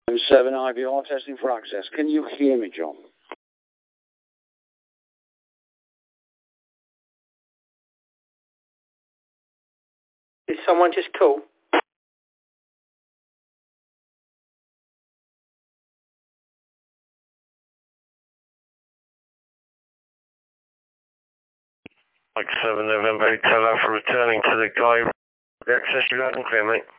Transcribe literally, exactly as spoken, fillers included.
seven I V R testing for access. Can you hear me, John? Did someone just call? Like seven November Hotel Alpha returning to the guy. Access you loud and clear, mate.